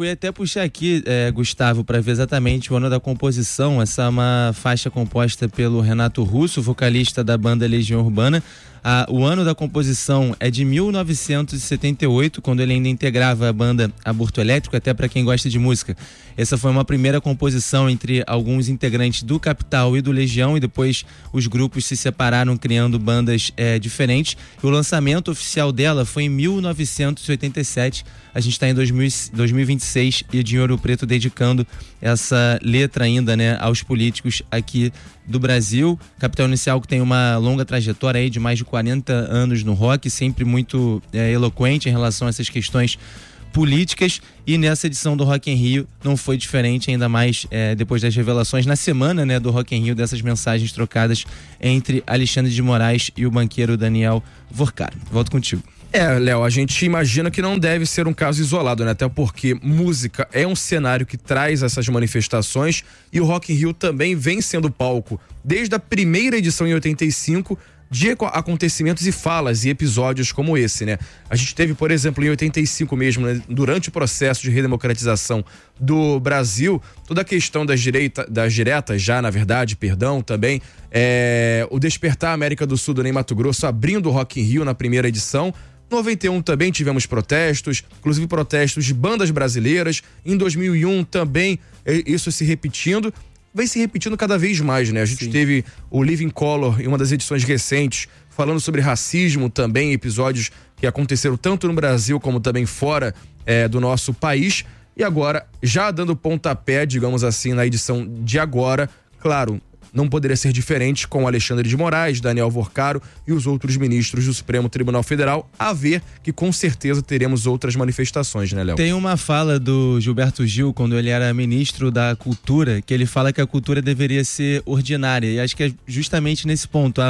fui até puxar aqui, Gustavo, para ver exatamente o ano da composição. Essa é uma faixa composta pelo Renato Russo, vocalista da banda Legião Urbana. O ano da composição é de 1978, quando ele ainda integrava a banda Aborto Elétrico, até para quem gosta de música. Essa foi uma primeira composição entre alguns integrantes do Capital e do Legião, e depois os grupos se separaram criando bandas diferentes. E o lançamento oficial dela foi em 1987. A gente está em 2026 e de Ouro Preto dedicando essa letra ainda, né, aos políticos aqui do Brasil. Capital Inicial, que tem uma longa trajetória aí de mais de 40 anos no rock, sempre muito eloquente em relação a essas questões políticas, e nessa edição do Rock in Rio não foi diferente, ainda mais depois das revelações na semana, né, do Rock in Rio, dessas mensagens trocadas entre Alexandre de Moraes e o banqueiro Daniel Vorcaro. Volto contigo. Léo, a gente imagina que não deve ser um caso isolado, né? Até porque música é um cenário que traz essas manifestações, e o Rock in Rio também vem sendo palco desde a primeira edição em 85 de acontecimentos e falas e episódios como esse, né? A gente teve, por exemplo, em 85 mesmo, né, durante o processo de redemocratização do Brasil, toda a questão das diretas já, na verdade, também, o Despertar América do Sul do Ney Matogrosso abrindo o Rock in Rio na primeira edição. Em 91 também tivemos protestos, inclusive protestos de bandas brasileiras. Em 2001 também isso se repetindo. Vem se repetindo cada vez mais, né? A gente teve o Living Color em uma das edições recentes, falando sobre racismo também, episódios que aconteceram tanto no Brasil como também fora do nosso país. E agora, já dando pontapé, digamos assim, na edição de agora, claro, não poderia ser diferente com Alexandre de Moraes, Daniel Vorcaro e os outros ministros do Supremo Tribunal Federal, a ver que com certeza teremos outras manifestações, né, Léo? Tem uma fala do Gilberto Gil, quando ele era ministro da Cultura, que ele fala que a cultura deveria ser ordinária, e acho que é justamente nesse ponto,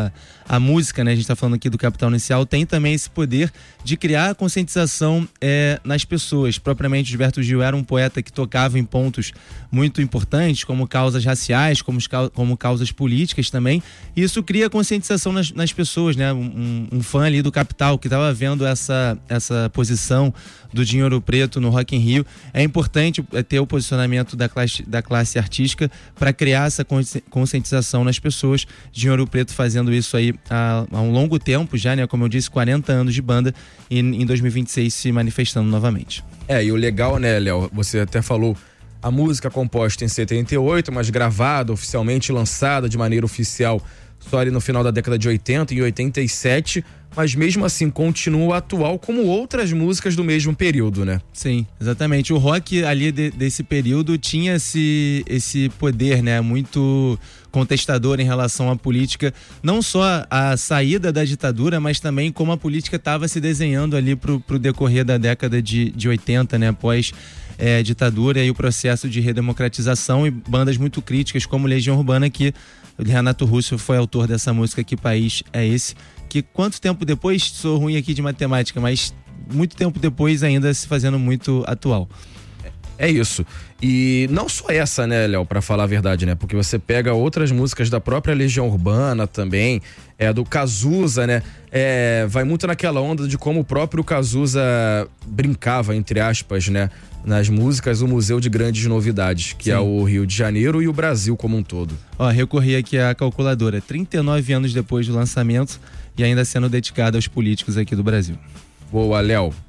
a música, né, a gente está falando aqui do Capital Inicial, tem também esse poder de criar a conscientização nas pessoas. Propriamente, Gilberto Gil era um poeta que tocava em pontos muito importantes, como causas raciais, como causas políticas também, e isso cria conscientização nas pessoas, né? Um fã ali do Capital que estava vendo essa posição do Dinho Ouro Preto no Rock in Rio, é importante ter o posicionamento da classe artística para criar essa conscientização nas pessoas. Dinho Ouro Preto fazendo isso aí há um longo tempo já, né? Como eu disse, 40 anos de banda, e em 2026 se manifestando novamente. E o legal, né, Léo, você até falou, a música composta em 78, mas gravada, oficialmente lançada de maneira oficial só ali no final da década de 80, em 87, mas mesmo assim continua atual como outras músicas do mesmo período, né? Sim, exatamente. O rock ali desse período tinha esse poder, né? Muito contestador em relação à política, não só a saída da ditadura, mas também como a política estava se desenhando ali pro decorrer da década de 80, né? Após ditadura e o processo de redemocratização, e bandas muito críticas como Legião Urbana, que o Renato Russo foi autor dessa música Que País é Esse? Que quanto tempo depois, sou ruim aqui de matemática, mas muito tempo depois ainda se fazendo muito atual. É isso. E não só essa, né, Léo, pra falar a verdade, né? Porque você pega outras músicas da própria Legião Urbana também, do Cazuza, né? Vai muito naquela onda de como o próprio Cazuza brincava, entre aspas, né? Nas músicas, o Museu de Grandes Novidades, que é o Rio de Janeiro e o Brasil como um todo. Recorri aqui à calculadora, 39 anos depois do lançamento e ainda sendo dedicado aos políticos aqui do Brasil. Boa, Léo.